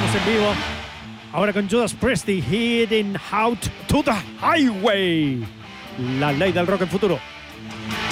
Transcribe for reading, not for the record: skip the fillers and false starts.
estamos en vivo. Ahora con Judas Priest, Heading Out to the Highway. La ley del rock en futuro.